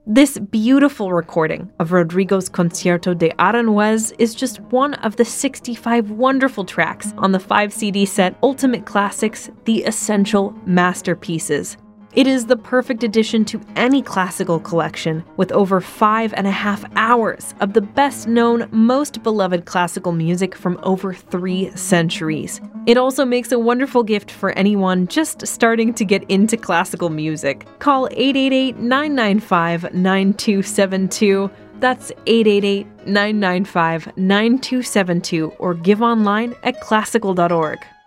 This beautiful recording of Rodrigo's Concierto de Aranjuez is just one of the 65 wonderful tracks on the 5-CD set Ultimate Classics, The Essential Masterpieces. It is the perfect addition to any classical collection, with over 5.5 hours of the best-known, most beloved classical music from over 3 centuries. It also makes a wonderful gift for anyone just starting to get into classical music. Call 888-995-9272. That's 888-995-9272, or give online at classical.org.